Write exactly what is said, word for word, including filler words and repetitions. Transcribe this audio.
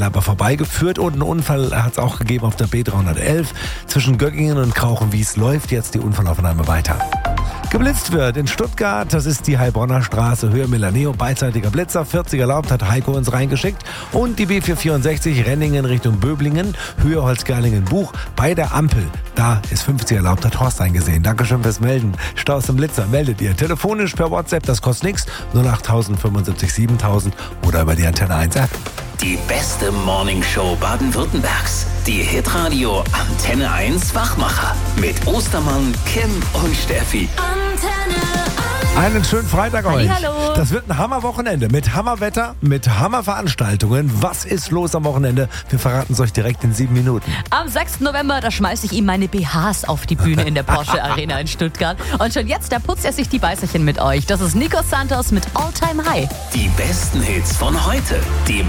aber vorbeigeführt. Und einen Unfall hat es auch gegeben auf der B dreihundertelf zwischen Göggingen und Krauchenwies. Läuft jetzt die Unfallaufnahme weiter. Geblitzt wird in Stuttgart, das ist die Heilbronner Straße, Höhe Milaneo, beidseitiger Blitzer, vierzig erlaubt, hat Heiko uns reingeschickt. Und die B vierhundertvierundsechzig Renningen Richtung Böblingen, Höhe Holzgerlingen-Buch, bei der Ampel, da ist fünfzig erlaubt, hat Horst eingesehen. Dankeschön fürs Melden. Staus im Blitzer, meldet ihr telefonisch per WhatsApp, das kostet nichts, null acht null null fünf sieben sieben oder über die Antenne eins App. Die beste Morningshow Baden-Württembergs. Die Hitradio Antenne eins Wachmacher. Mit Ostermann, Kim und Steffi. Antenne eins. Einen schönen Freitag euch. Hallihallo. Das wird ein Hammerwochenende mit Hammerwetter, mit Hammerveranstaltungen. Was ist los am Wochenende? Wir verraten es euch direkt in sieben Minuten. Am sechsten November, da schmeiße ich ihm meine B Hs auf die Bühne in der Porsche Arena in Stuttgart. Und schon jetzt, da putzt er sich die Beißerchen mit euch. Das ist Nico Santos mit All Time High. Die besten Hits von heute. Die